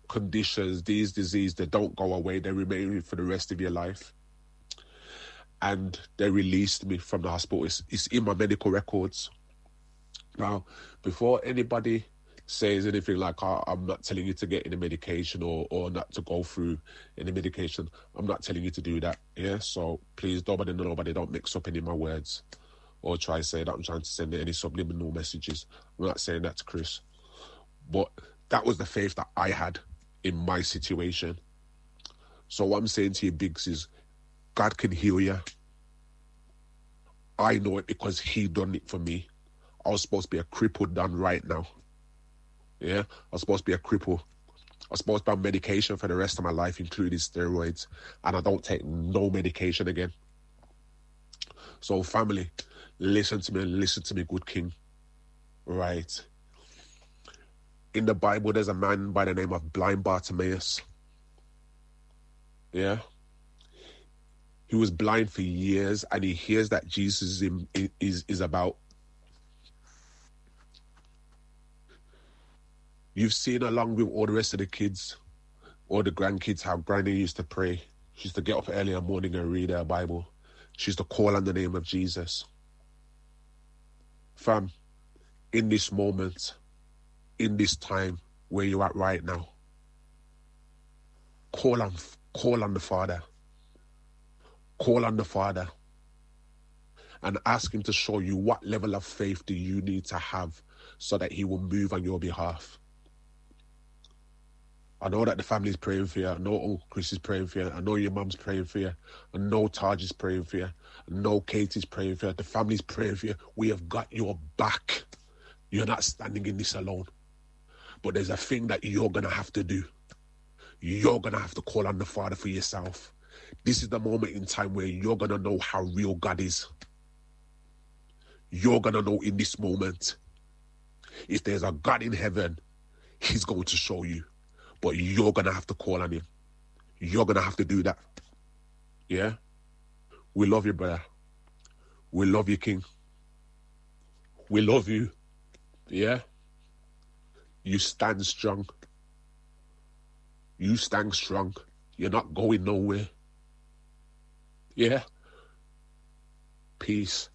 conditions, these diseases, they don't go away. They remain for the rest of your life. And they released me from the hospital. It's in my medical records. Now, before anybody says anything like, oh, I'm not telling you to get any medication or not to go through any medication, I'm not telling you to do that. Yeah, so please, nobody don't mix up any of my words or try to say that I'm trying to send any subliminal messages. I'm not saying that to Chris. But that was the faith that I had in my situation. So what I'm saying to you, Biggs, is God can heal you. I know it because he done it for me. I was supposed to be a cripple done right now. Yeah, I was supposed to be a cripple. I was supposed to be on medication for the rest of my life, including steroids, and I don't take no medication again. So family, listen to me, good king. Right. In the Bible, there's a man by the name of blind Bartimaeus. Yeah. He was blind for years, and he hears that Jesus is about. You've seen, along with all the rest of the kids, all the grandkids, how Granny used to pray. She used to get up early in the morning and read her Bible. She used to call on the name of Jesus. Fam, in this moment, in this time where you're at right now, call on the Father. Call on the Father and ask him to show you what level of faith do you need to have so that he will move on your behalf. I know that the family's praying for you. I know Uncle Chris is praying for you. I know your mum's praying for you. I know Taj is praying for you. I know Katie's praying for you. The family's praying for you. We have got your back. You're not standing in this alone. But there's a thing that you're going to have to do. You're going to have to call on the Father for yourself. This is the moment in time where you're going to know how real God is. You're going to know in this moment. If there's a God in heaven, he's going to show you. But you're going to have to call on him. You're going to have to do that. Yeah? We love you, brother. We love you, King. We love you. Yeah? You stand strong. You stand strong. You're not going nowhere. Yeah? Peace.